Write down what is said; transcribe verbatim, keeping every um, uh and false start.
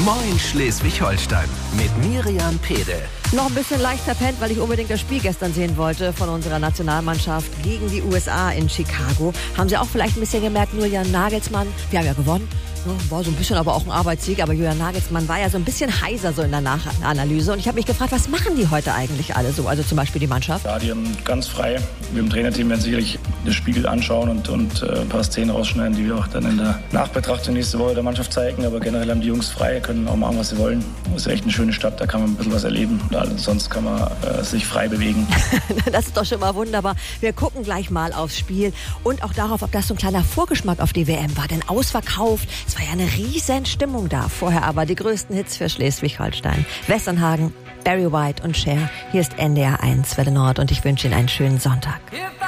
Moin Schleswig-Holstein mit Miriam Pede. Noch ein bisschen leicht verpennt, weil ich unbedingt das Spiel gestern sehen wollte von unserer Nationalmannschaft gegen die U S A in Chicago. Haben Sie auch vielleicht ein bisschen gemerkt, Julian Nagelsmann, wir haben ja gewonnen. War so ein bisschen aber auch ein Arbeitssieg, aber Julian Nagelsmann war ja so ein bisschen heiser so in der Nachanalyse. Und ich habe mich gefragt, was machen die heute eigentlich alle so? Also zum Beispiel die Mannschaft. Ja, die haben ganz frei. Wir im Trainerteam werden sicherlich das Spiegel anschauen und, und äh, ein paar Szenen rausschneiden, die wir auch dann in der Nachbetrachtung nächste Woche der Mannschaft zeigen. Aber generell haben die Jungs frei, können auch machen, was sie wollen. Das ist echt eine schöne Stadt, da kann man ein bisschen was erleben. Und sonst kann man äh, sich frei bewegen. Das ist doch schon mal wunderbar. Wir gucken gleich mal aufs Spiel und auch darauf, ob das so ein kleiner Vorgeschmack auf die W M war. Denn ausverkauft, es war ja eine riesen Stimmung da. Vorher aber die größten Hits für Schleswig-Holstein. Westernhagen, Barry White und Cher. Hier ist N D R eins Welle Nord und ich wünsche Ihnen einen schönen Sonntag.